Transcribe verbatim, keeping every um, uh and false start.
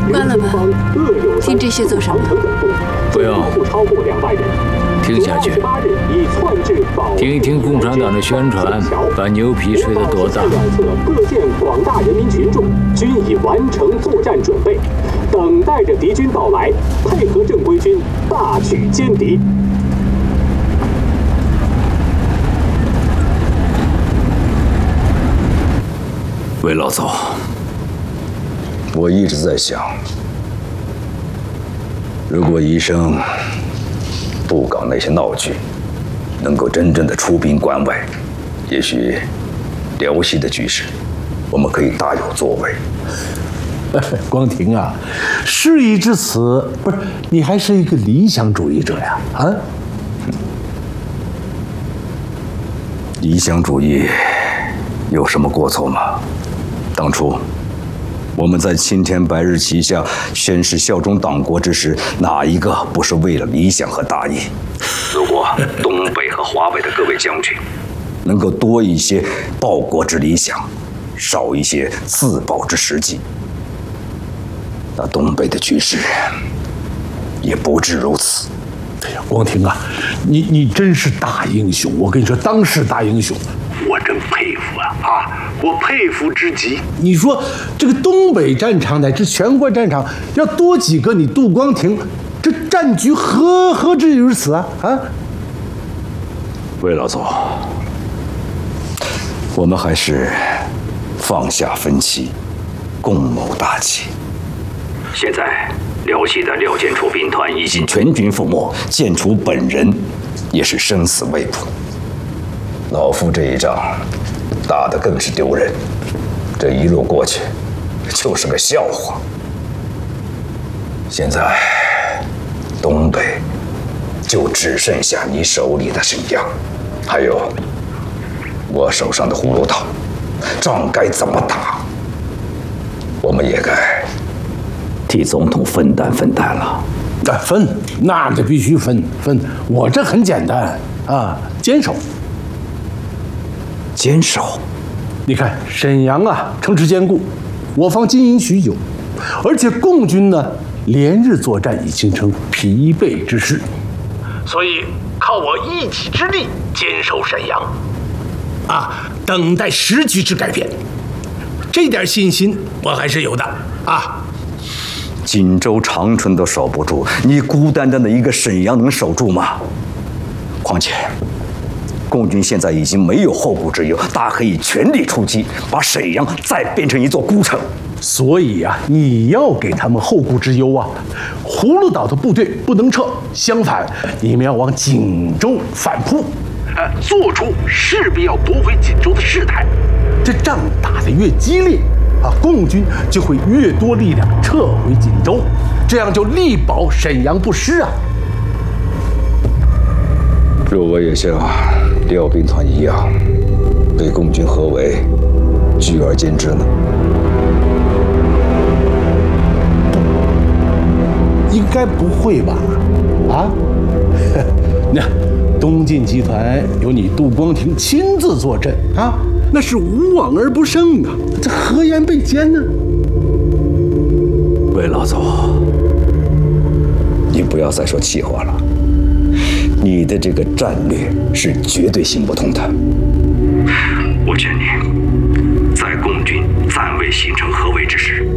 关了吧，听这些做什么？ 不用，听下去，听一听共产党的宣传，把牛皮吹得多大。 各县广大人民群众均已完成作战准备，等待着敌军到来，配合正规军大举歼敌。 魏老总， 我一直在想，如果医生不搞那些闹剧，能够真正的出兵关外，也许辽西的局势我们可以大有作为。 光庭啊，事已至此，不是你还是一个理想主义者呀？啊， 理想主义有什么过错吗？当初我们在青天白日旗下宣誓效忠党国之时，哪一个不是为了理想和大义？如果东北和华北的各位将军能够多一些报国之理想，少一些自保之实际，那东北的局势也不至如此。 哎呀，光庭啊，你你真是大英雄！我跟你说，当世大英雄，我真佩服啊啊！我佩服之极。你说这个东北战场乃至全国战场，要多几个你杜光庭，这战局何何至于此啊啊！ 魏老总，我们还是放下分歧，共谋大计。现在辽西的廖建楚兵团已经全军覆没，建楚本人也是生死未卜。老夫这一仗打得更是丢人，这一路过去就是个笑话。现在东北就只剩下你手里的沈阳，还有我手上的葫芦岛，仗该怎么打，我们也该替总统分担分担了。 啊，分那就必须分分。我这很简单啊，坚守。 坚守。 你看沈阳啊，城池坚固，我方经营许久，而且共军呢连日作战已形成疲惫之势，所以靠我一己之力坚守沈阳，啊，等待时局之改变。这点信心我还是有的啊。 锦州、长春都守不住，你孤单单的一个沈阳能守住吗？况且共军现在已经没有后顾之忧，大可以全力出击，把沈阳再变成一座孤城。 所以啊，你要给他们后顾之忧啊！葫芦岛的部队不能撤，相反，你们要往锦州反扑，呃，做出势必要夺回锦州的事态。这仗打得越激烈，啊，共军就会越多力量撤回锦州，这样就力保沈阳不失啊！ 若我也像廖兵团一样，被共军合围，拒而歼之呢？ 应该不会吧？啊？那东晋集团有你杜光庭亲自坐镇啊，那是无往而不胜啊！这何言被歼呢？ 魏老总，你不要再说气话了。你的这个战略是绝对行不通的。我劝你，在共军暂未形成合围之时，